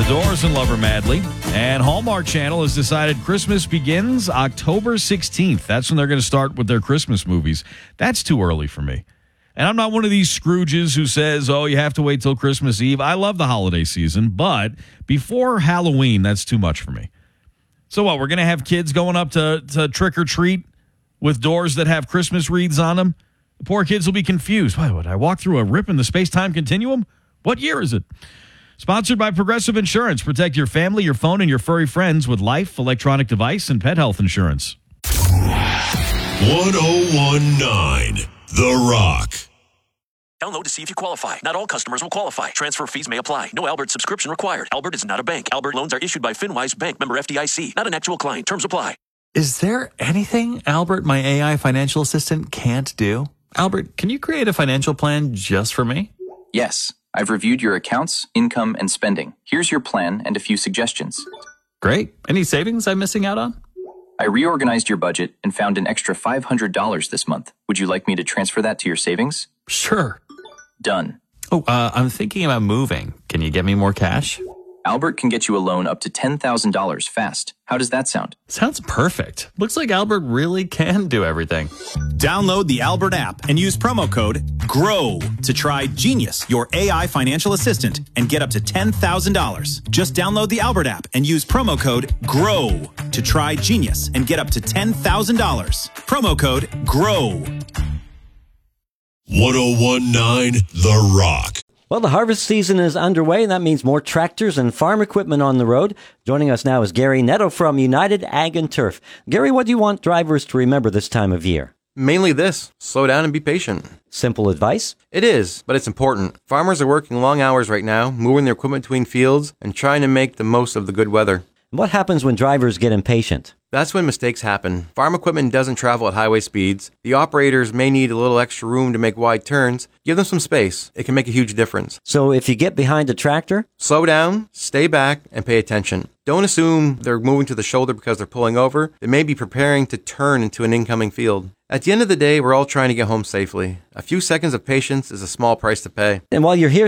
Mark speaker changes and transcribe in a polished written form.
Speaker 1: Doors and Love Her Madly. And Hallmark Channel has decided Christmas begins October 16th. That's when they're going to start with their Christmas movies. That's too early for me. And I'm not one of these Scrooges who says, oh, you have to wait till Christmas Eve. I love the holiday season, but before Halloween, that's too much for me. So what, we're going to have kids going up to trick or treat with doors that have Christmas wreaths on them? The poor kids will be confused. Why would I walk through a rip in the space-time continuum? What year is it? Sponsored by Progressive Insurance. Protect your family, your phone, and your furry friends with life, electronic device, and pet health insurance.
Speaker 2: 1019 The Rock.
Speaker 3: Download to see if you qualify. Not all customers will qualify. Transfer fees may apply. No Albert subscription required. Albert is not a bank. Albert loans are issued by FinWise Bank, member FDIC. Not an actual client. Terms apply.
Speaker 4: Is there anything Albert, my AI financial assistant, can't do? Albert, can you create a financial plan just for me?
Speaker 5: Yes. I've reviewed your accounts, income, and spending. Here's your plan and a few suggestions.
Speaker 4: Great. Any savings I'm missing out on?
Speaker 5: I reorganized your budget and found an extra $500 this month. Would you like me to transfer that to your savings?
Speaker 4: Sure.
Speaker 5: Done.
Speaker 4: Oh, I'm thinking about moving. Can you get me more cash?
Speaker 5: Albert can get you a loan up to $10,000 fast. How does that sound?
Speaker 4: Sounds perfect. Looks like Albert really can do everything.
Speaker 6: Download the Albert app and use promo code GROW to try Genius, your AI financial assistant, and get up to $10,000. Just download the Albert app and use promo code GROW to try Genius and get up to $10,000. Promo code GROW.
Speaker 2: 1019 The Rock.
Speaker 7: Well, the harvest season is underway, and that means more tractors and farm equipment on the road. Joining us now is Gary Netto from United Ag and Turf. Gary, what do you want drivers to remember this time of year?
Speaker 8: Mainly this: slow down and be patient.
Speaker 7: Simple advice?
Speaker 8: It is, but it's important. Farmers are working long hours right now, moving their equipment between fields and trying to make the most of the good weather.
Speaker 7: What happens when drivers get impatient?
Speaker 8: That's when mistakes happen. Farm equipment doesn't travel at highway speeds. The operators may need a little extra room to make wide turns. Give them some space. It can make a huge difference.
Speaker 7: So if you get behind a tractor?
Speaker 8: Slow down, stay back, and pay attention. Don't assume they're moving to the shoulder because they're pulling over. They may be preparing to turn into an incoming field. At the end of the day, we're all trying to get home safely. A few seconds of patience is a small price to pay.
Speaker 7: And while you're here,